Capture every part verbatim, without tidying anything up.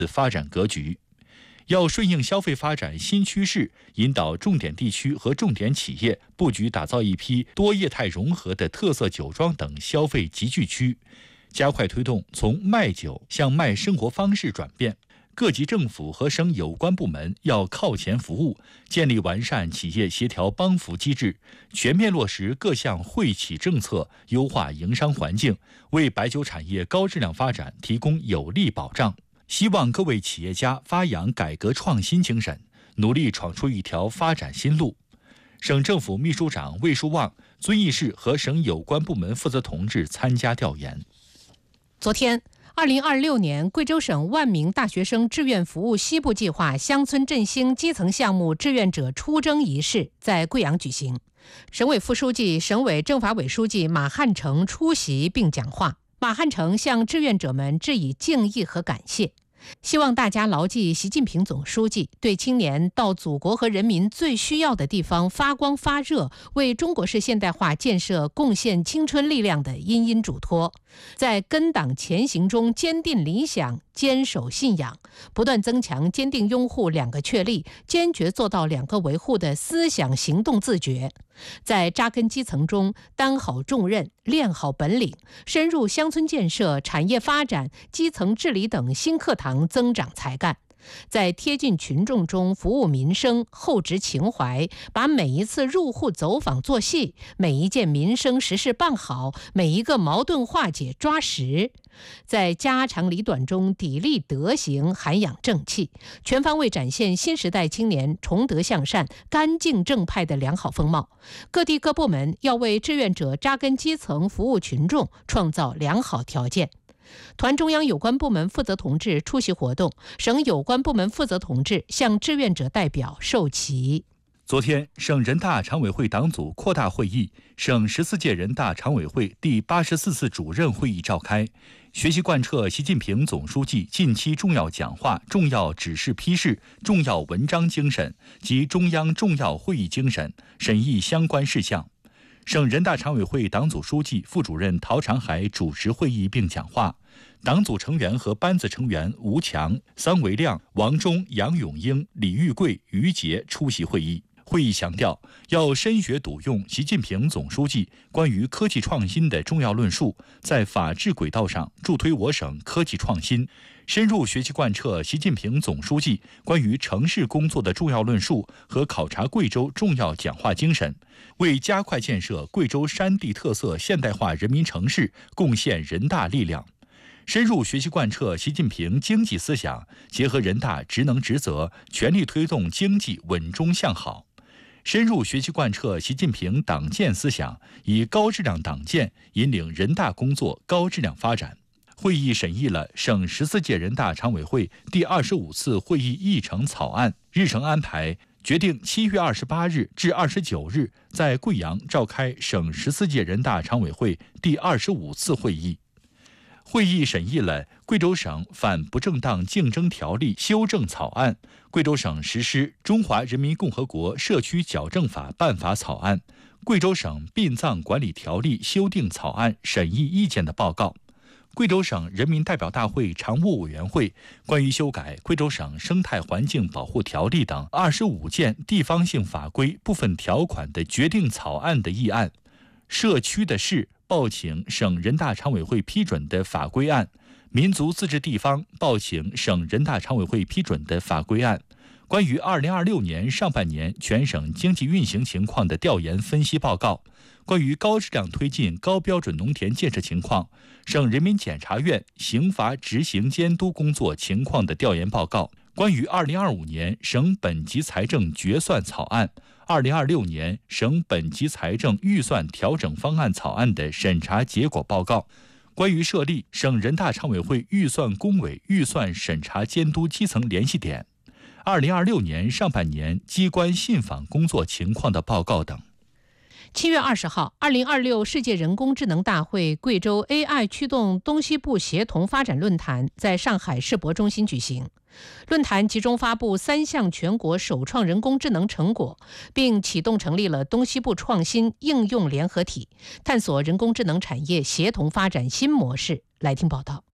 发展格局。要顺应消费发展新趋势，引导重点地区和重点企业布局打造一批多业态融合的特色酒庄等消费集聚区，加快推动从卖酒向卖生活方式转变。各级政府和省有关部门要靠前服务，建立完善企业协调帮扶机制，全面落实各项惠企政策，优化营商环境，为白酒产业高质量发展提供有力保障。希望各位企业家发扬改革创新精神，努力闯出一条发展新路。省政府秘书长魏书旺、遵义市和省有关部门负责同志参加调研。 昨天，二零二六年贵州省万名大学生志愿服务西部计划乡村振兴基层项目志愿者出征仪式在贵阳举行。省委副书记、省委政法委书记马汉成出席并讲话。马汉成向志愿者们致以敬意和感谢，希望大家牢记习近平总书记对青年到祖国和人民最需要的地方发光发热，为中国式现代化建设贡献青春力量的殷殷嘱托，在跟党前行中坚定理想，坚守信仰，不断增强坚定拥护两个确立，坚决做到两个维护的思想行动自觉，在扎根基层中担好重任，练好本领，深入乡村建设、产业发展、基层治理等新课堂增长才干，在贴近群众中服务民生，厚植情怀，把每一次入户走访做戏，每一件民生实事办好，每一个矛盾化解抓实，在家长里短中砥砺德行，涵养正气，全方位展现新时代青年崇德向善、干净正派的良好风貌。各地各部门要为志愿者扎根基层、服务群众创造良好条件。团中央有关部门负责同志出席活动，省有关部门负责同志向志愿者代表授旗。 昨天，省人大常委会党组扩大会议、省十四届人大常委会第八十四次主任会议召开，学习贯彻习近平总书记近期重要讲话、重要指示批示、重要文章精神及中央重要会议精神，审议相关事项。省人大常委会党组书记、副主任陶长海主持会议并讲话。党组成员和班子成员吴强、桑维亮、王忠、杨永英、李玉贵、于杰出席会议。会议强调，要深学笃用习近平总书记关于科技创新的重要论述，在法治轨道上助推我省科技创新，深入学习贯彻习近平总书记关于城市工作的重要论述和考察贵州重要讲话精神，为加快建设贵州山地特色现代化人民城市贡献人大力量。深入学习贯彻习近平经济思想，结合人大职能职责，全力推动经济稳中向好。深入学习贯彻习近平党建思想，以高质量党建引领人大工作高质量发展。会议审议了省十四届人大常委会第二十五次会议议程草案，日程安排决定七月二十八日至二十九日在贵阳召开省十四届人大常委会第二十五次会议。会议审议了贵州省反不正当竞争条例修正草案、贵州省实施中华人民共和国社区矫正法办法草案、贵州省殡葬管理条例修订草案审议意见的报告。贵州省人民代表大会常务委员会关于修改贵州省生态环境保护条例等二十五件地方性法规部分条款的决定草案的议案，社区的市报请省人大常委会批准的法规案，民族自治地方报请省人大常委会批准的法规案，关于二零二六年上半年全省经济运行情况的调研分析报告，关于高质量推进高标准农田建设情况，省人民检察院刑罚执行监督工作情况的调研报告，关于二零二五年省本级财政决算草案、二零二六年省本级财政预算调整方案草案的审查结果报告，关于设立省人大常委会预算工委预算审查监督基层联系点，二零二六年上半年机关信访工作情况的报告等。 七月二十号，二零二六世界人工智能大会贵州 A I 驱动东西部协同发展论坛在上海世博中心举行。论坛集中发布三项全国首创人工智能成果，并启动成立了东西部创新应用联合体，探索人工智能产业协同发展新模式。来听报道。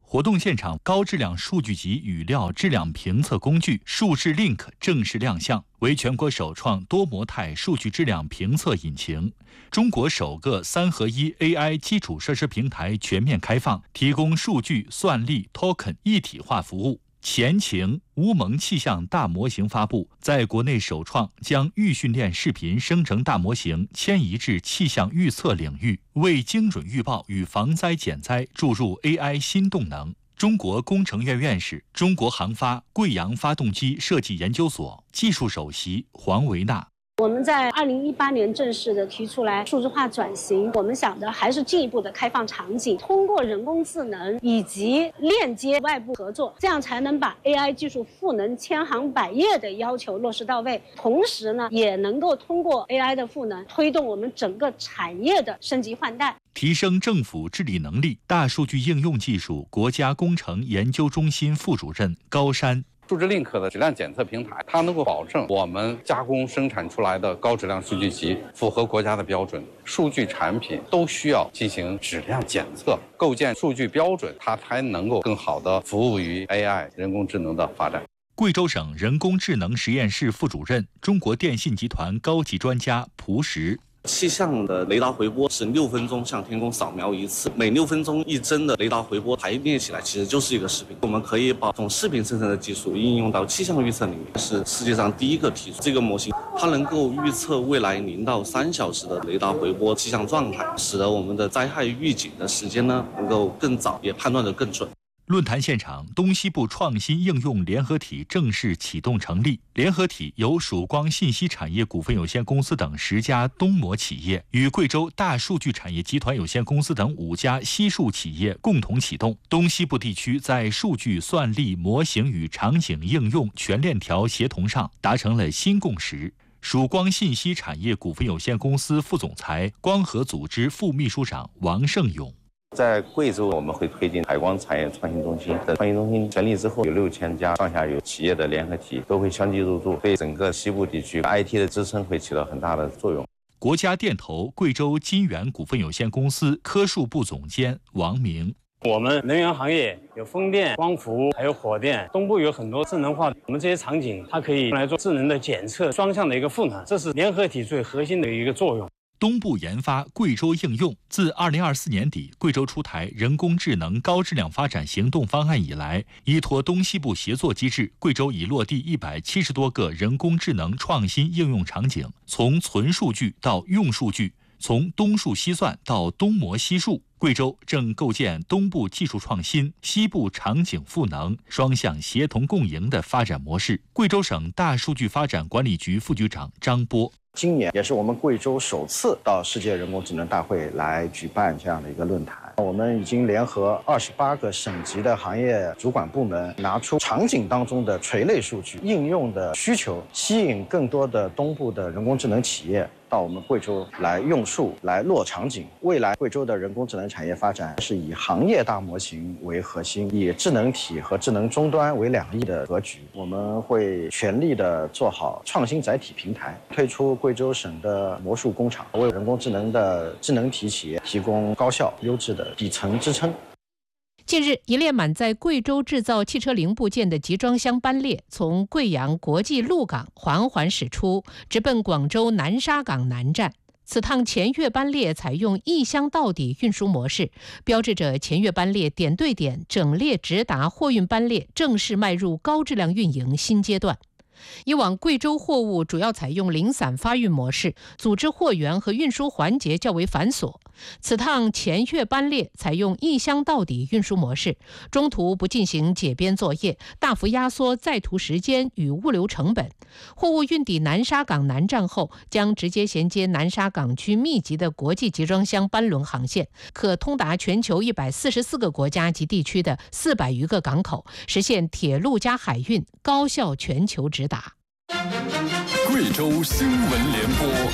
活动现场，高质量数据集语料质量评测工具数智 Link 正式亮相，为全国首创多模态数据质量评测引擎。中国首个三合一 A I 基础设施平台全面开放，提供数据、算力、token 一体化服务。前晴乌蒙气象大模型发布，在国内首创将预训练视频生成大模型迁移至气象预测领域，为精准预报与防灾减灾注入 A I 新动能。中国工程院院士、中国航发贵阳发动机设计研究所技术首席黄维娜。 我们在二零一八年正式的提出来数字化转型，我们想的还是进一步的开放场景，通过人工智能以及链接外部合作，这样才能把 A I 技术赋能千行百业的要求落实到位。同时呢，也能够通过 A I 的赋能，推动我们整个产业的升级换代， 提升政府治理能力。大数据应用技术国家工程研究中心副主任高山。 数智 Link 的质量检测平台，它能够保证我们加工生产出来的高质量数据集符合国家的标准。数据产品都需要进行质量检测，构建数据标准，它才能够更好地服务于 A I 人工智能的发展。 贵州省人工智能实验室副主任、中国电信集团高级专家蒲石。 气象的雷达回波是六分钟向天空扫描一次，每六分钟一帧的雷达回波排列起来，其实就是一个视频。我们可以把从视频生成的技术应用到气象预测领域，是世界上第一个提出这个模型。它能够预测未来零到三小时的雷达回波气象状态，使得我们的灾害预警的时间呢能够更早，也判断得更准。 论坛现场，东西部创新应用联合体正式启动成立。联合体由曙光信息产业股份有限公司等十家东模企业与贵州大数据产业集团有限公司等五家西数企业共同启动。东西部地区在数据、算力、模型与场景应用全链条协同上达成了新共识。曙光信息产业股份有限公司副总裁、光合组织副秘书长王胜勇。 在贵州，我们会推进海光产业创新中心。等创新中心成立之后，有六千家上下游企业的联合体都会相继入驻，对整个西部地区 I T 的支撑会起到很大的作用。 国家电投贵州金源股份有限公司科数部总监王明。 我们能源行业有风电、光伏，还有火电。东部有很多智能化，我们这些场景它可以用来做智能的检测，双向的一个赋能，这是联合体最核心的一个作用。 东部研发，贵州应用。自二零二四年底，贵州出台人工智能高质量发展行动方案以来，依托东西部协作机制，贵州已落地一百七十多个人工智能创新应用场景，从存数据到用数据，从东数西算到东模西数。贵州正构建东部技术创新、西部场景赋能双向协同共赢的发展模式。贵州省大数据发展管理局副局长张波。 今年也是我们贵州首次到世界人工智能大会来举办这样的一个论坛。我们已经联合二十八个省级的行业主管部门，拿出场景当中的垂类数据应用的需求，吸引更多的东部的人工智能企业到我们贵州来用数、来落场景。未来贵州的人工智能产业发展是以行业大模型为核心，以智能体和智能终端为两翼的格局。我们会全力的做好创新载体平台，推出贵州省的魔术工厂，为人工智能的智能体企业提供高效优质的底层支撑。 近日，一列满载贵州制造汽车零部件的集装箱班列从贵阳国际陆港缓缓驶出，直奔广州南沙港南站。此趟前粤班列采用一箱到底运输模式，标志着前粤班列点对点、整列直达货运班列正式迈入高质量运营新阶段。以往贵州货物主要采用零散发运模式，组织货源和运输环节较为繁琐。此趟前粤班列采用一箱到底运输模式，中途不进行解编作业，大幅压缩在途时间与物流成本。货物运抵南沙港南站后，将直接衔接南沙港区密集的国际集装箱班轮航线，可通达全球一百四十四个国家及地区的四百余个港口，实现铁路加海运高效全球直达。 贵州新闻联播。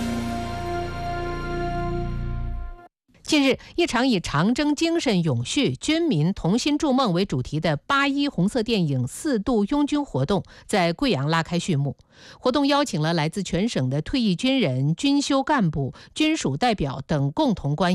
近日，一场以长征精神永续、军民同心筑梦为主题的八一红色电影四度拥军活动在贵阳拉开序幕。活动邀请了来自全省的退役军人、军修干部、军属代表等共同观影。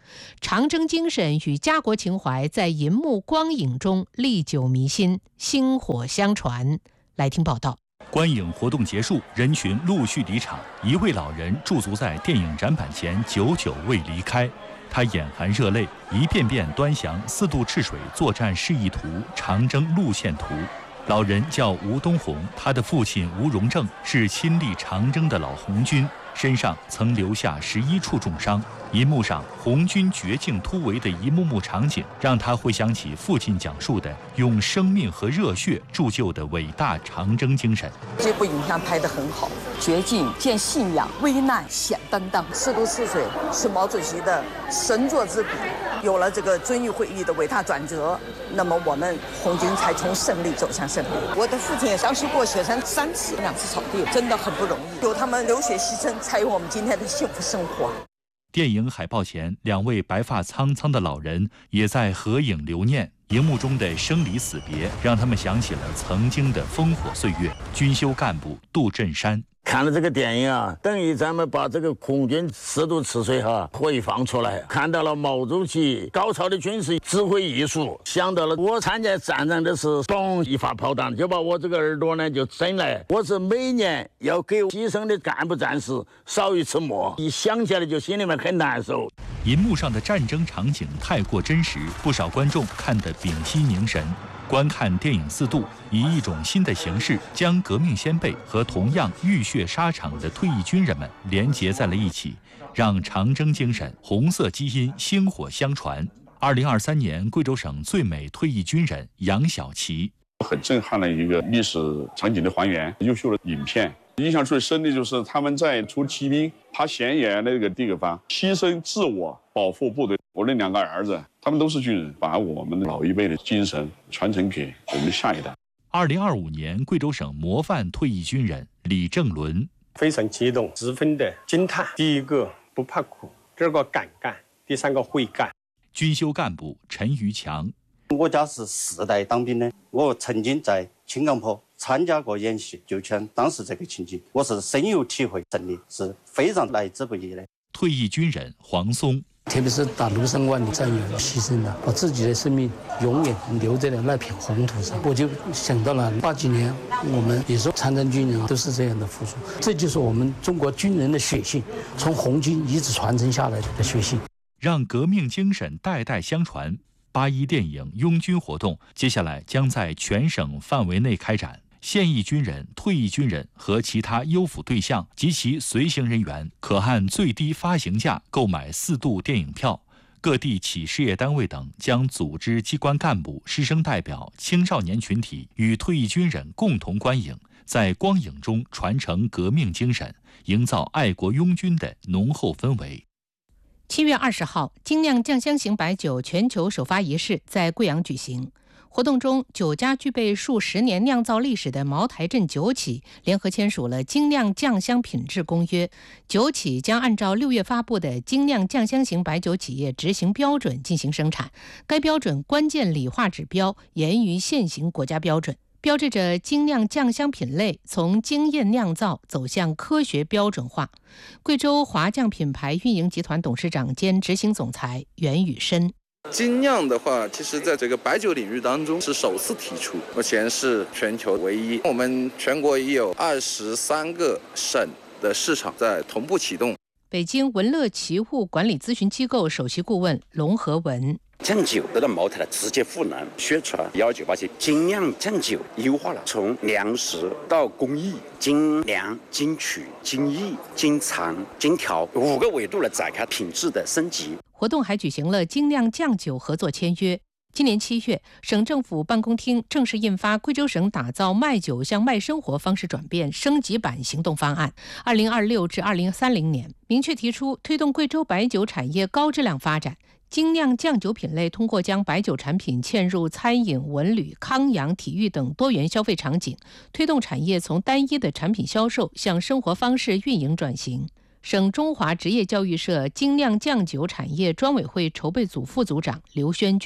长征精神与家国情怀在银幕光影中历久弥新，薪火相传。来听报道。 观影活动结束，人群陆续离场，一位老人驻足在电影展板前，久久未离开。他眼含热泪，一遍遍端详《四渡赤水作战示意图》《长征路线图》。老人叫吴东红，他的父亲吴荣正是亲历长征的老红军，身上曾留下十一处重伤。银幕上红军绝境突围的一幕幕场景，让他回想起父亲讲述的用生命和热血铸就的伟大长征精神。 这部影片拍得很好，绝境见信仰，危难显担当。四渡赤水是毛主席的神作之笔，有了这个遵义会议的伟大转折，那么我们红军才从胜利走向胜利。我的父亲也伤逝过雪山三次，两次草地，真的很不容易。有他们流血牺牲，才有我们今天的幸福生活。 电影海报前，两位白发苍苍的老人也在合影留念。荧幕中的生离死别，让他们想起了曾经的烽火岁月。军修干部杜振山。 看了这个电影啊，等于咱们把这个空军四渡赤水哈回放出来，看到了毛主席高超的军事指挥艺术，想到了我参加战争的是嘣一发炮弹就把我这个耳朵呢就震来，我是每年要给牺牲的干部战士烧一次墨，一想起来就心里面很难受。 银幕上的战争场景太过真实，不少观众看得屏息凝神。观看电影《四渡》，以一种新的形式，将革命先辈和同样浴血沙场的退役军人们连结在了一起，让长征精神、红色基因薪火相传。二零二三年，贵州省最美退役军人杨小琪。 很震撼的一个历史场景的还原，优秀的影片。印象最深的就是他们在出骑兵爬咸岩的那个地方，牺牲自我保护部队。我那两个儿子，他们都是军人，把我们老一辈的精神传承给我们的下一代。 二零二五年，贵州省模范退役军人李正伦非常激动，十分的惊叹。第一个不怕苦，第二个敢干，第三个会干。 军修干部陈余强。 我家是四代当兵的，我曾经在青冈坡参加过演习救援，当时这个情景我是深有体会，胜利是非常来之不易的。 退役军人黄松， 特别是打庐山万里战友牺牲了，把自己的生命永远留在了那片红土上，我就想到了八几年我们也是参战军人啊，都是这样的付出，这就是我们中国军人的血性，从红军一直传承下来的血性， 让革命精神代代相传。八一电影拥军活动接下来将在全省范围内开展，现役军人、退役军人和其他优抚对象及其随行人员可按最低发行价购买四渡电影票。各地企事业单位等将组织机关干部、师生代表、青少年群体与退役军人共同观影，在光影中传承革命精神，营造爱国拥军的浓厚氛围。 七月二十号，精酿酱香型白酒全球首发仪式在贵阳举行。活动中，九家具备数十年酿造历史的茅台镇酒企联合签署了精酿酱香品质公约。酒企将按照六月发布的精酿酱香型白酒企业执行标准进行生产，该标准关键理化指标严于现行国家标准，标志着精酿酱香品类从经验酿造走向科学标准化。贵州华酱品牌运营集团董事长兼执行总裁袁宇深。 精酿的话，其实在这个白酒领域当中是首次提出，目前是全球唯一。我们全国已有二十三个省的市场在同步启动。 北京文乐奇物管理咨询机构首席顾问龙和文。 酱酒得到茅台的直接赋能宣传，要求把这精酿酱酒优化了，从粮食到工艺，精酿、精曲、精益、精藏、精调五个维度来展开品质的升级。 活动还举行了精酿酱酒合作签约。今年七月，省政府办公厅正式印发《贵州省打造卖酒向卖生活方式转变升级版行动方案（二零二六至二零三零年）》，明确提出推动贵州白酒产业高质量发展。精酿酱酒品类通过将白酒产品嵌入餐饮、文旅、康养、体育等多元消费场景，推动产业从单一的产品销售向生活方式运营转型。省中华职业教育社精酿酱酒产业专委会筹备组副组长刘轩军。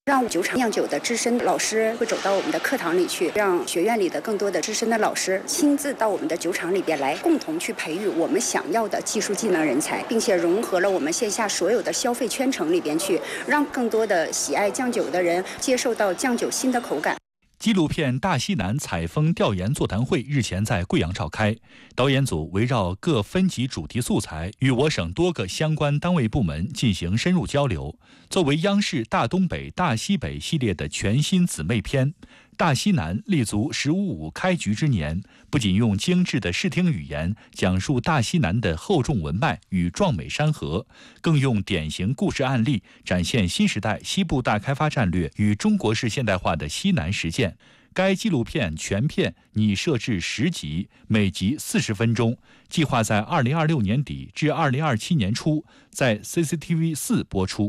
让酒厂酿酒的资深老师会走到我们的课堂里去，让学院里的更多的资深的老师亲自到我们的酒厂里边来，共同去培育我们想要的技术技能人才，并且融合了我们线下所有的消费圈层里边去，让更多的喜爱酱酒的人接受到酱酒新的口感。 纪录片《大西南采风调研座谈会》日前在贵阳召开，导演组围绕各分级主题素材，与我省多个相关单位部门进行深入交流。作为央视大东北、大西北系列的全新姊妹篇，《大西南》立足“十五五”开局之年，不仅用精致的视听语言讲述大西南的厚重文脉与壮美山河，更用典型故事案例展现新时代西部大开发战略与中国式现代化的西南实践。该纪录片全片拟设置十集，每集四十分钟，计划在二零二六年底至二零二七年初在 C C T V 四播出。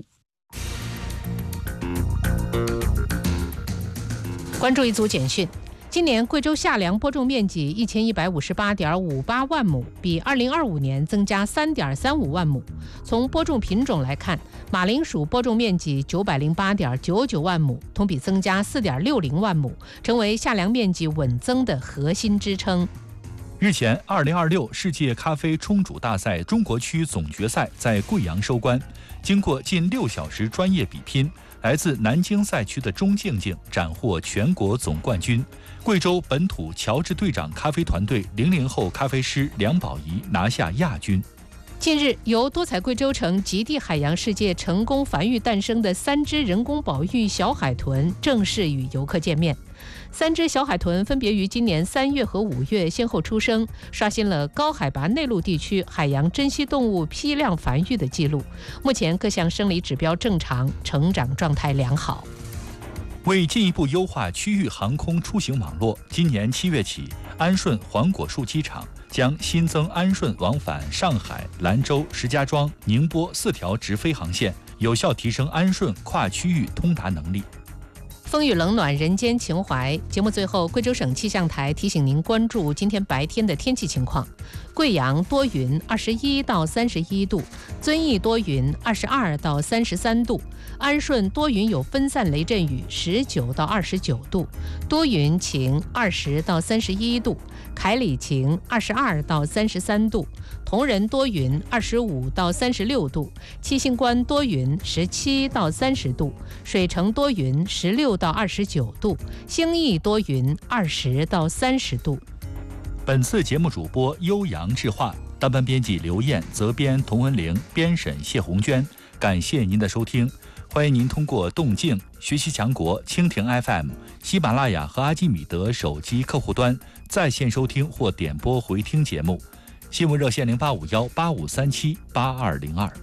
关注一组简讯。今年贵州夏粮播种面积一千一百五十八点五八万亩，比二零二五年增加三点三五万亩。从播种品种来看，马铃薯播种面积九百零八点九九万亩，同比增加四点六零万亩，成为夏粮面积稳增的核心支撑。 日前，二零二六世界咖啡冲煮大赛中国区总决赛在贵阳收官。经过近六小时专业比拼，来自南京赛区的钟静静斩获全国总冠军。贵州本土乔治队长咖啡团队零零后咖啡师梁宝仪拿下亚军。 近日，由多彩贵州城极地海洋世界成功繁育诞生的三只人工保育小海豚正式与游客见面。三只小海豚分别于今年三月和五月先后出生，刷新了高海拔内陆地区海洋珍稀动物批量繁育的记录。目前各项生理指标正常，成长状态良好。 为进一步优化区域航空出行网络，今年七月起，安顺黄果树机场将新增安顺往返上海、兰州、石家庄、宁波四条直飞航线，有效提升安顺跨区域通达能力。 风雨冷暖，人间情怀。节目最后，贵州省气象台提醒您关注今天白天的天气情况：贵阳多云，二十一到三十一度；遵义多云，二十二到三十三度；安顺多云有分散雷阵雨，十九到二十九度；多云晴，二十到三十一度；凯里晴，二十二到三十三度；铜仁多云，二十五到三十六度；七星关多云，十七到三十度；水城多云，十六到二十九度；兴义多云，二十到三十度。 本次节目主播悠扬智化，当班编辑刘艳，责编童文玲，编审谢红娟。感谢您的收听，欢迎您通过动静、学习强国、蜻蜓 F M、喜马拉雅和阿基米德手机客户端在线收听或点播回听节目。新闻热线零八五幺八五三七八二零二。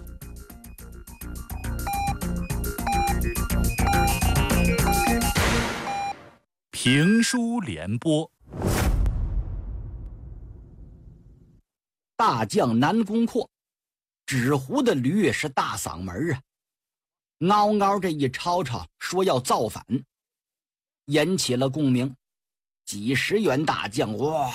评书联播。 大将南宫阔，纸糊的驴是大嗓门啊，嗷嗷这一吵吵，说要造反，引起了共鸣。几十员大将哇，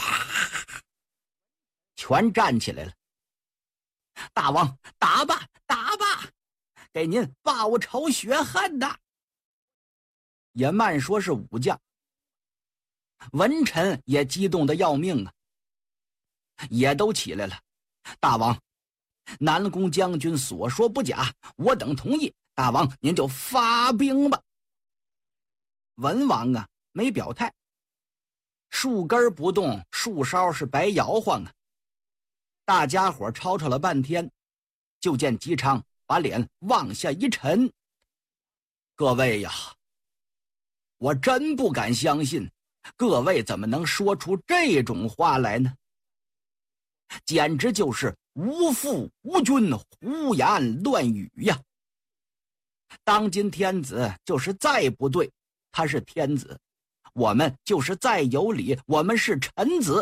全站起来了。大王，打吧，打吧，给您报仇雪恨呐！也慢说是武将，文臣也激动得要命啊，也都起来了。大王，南宫将军所说不假，我等同意。大王，您就发兵吧。文王啊，没表态，树根不动，树梢是白摇晃啊。大家伙吵吵了半天，就见姬昌把脸往下一沉。各位呀，我真不敢相信，各位怎么能说出这种话来呢？简直就是无父无君，胡言乱语呀！当今天子就是再不对，他是天子；我们就是再有理，我们是臣子。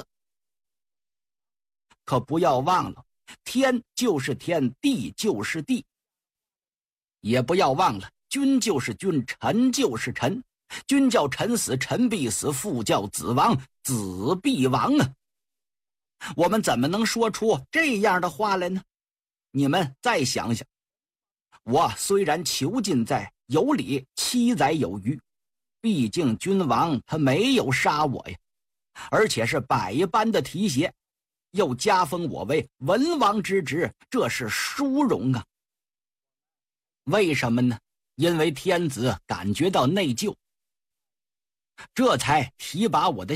可不要忘了，天就是天，地就是地。也不要忘了，君就是君，臣就是臣。君叫臣死，臣必死；父叫子亡，子必亡啊！我们怎么能说出这样的话来呢？你们再想想， 我虽然囚禁在有里七载有余，毕竟君王他没有杀我呀，而且是百般的提携，又加封我为文王之职，这是殊荣啊。为什么呢？因为天子感觉到内疚，这才提拔我的